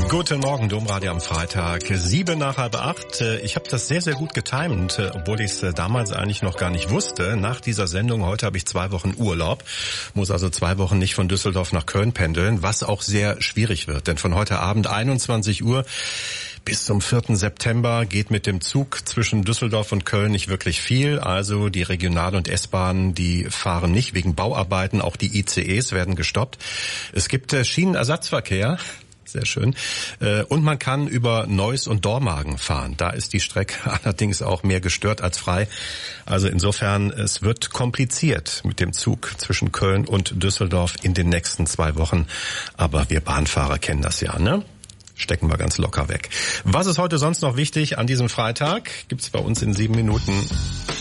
Guten Morgen, Domradio am Freitag, 7:07. Ich habe das sehr, sehr gut getimt, obwohl ich es damals eigentlich noch gar nicht wusste. Nach dieser Sendung, heute habe ich 2 Wochen Urlaub, muss also 2 Wochen nicht von Düsseldorf nach Köln pendeln, was auch sehr schwierig wird. Denn von heute Abend 21 Uhr bis zum 4. September geht mit dem Zug zwischen Düsseldorf und Köln nicht wirklich viel. Also die Regional- und S-Bahnen, die fahren nicht wegen Bauarbeiten. Auch die ICEs werden gestoppt. Es gibt Schienenersatzverkehr. Sehr schön. Und man kann über Neuss und Dormagen fahren. Da ist die Strecke allerdings auch mehr gestört als frei. Also insofern, es wird kompliziert mit dem Zug zwischen Köln und Düsseldorf in den nächsten 2 Wochen. Aber wir Bahnfahrer kennen das ja, ne? Stecken wir ganz locker weg. Was ist heute sonst noch wichtig an diesem Freitag? Gibt's bei uns in 7 Minuten.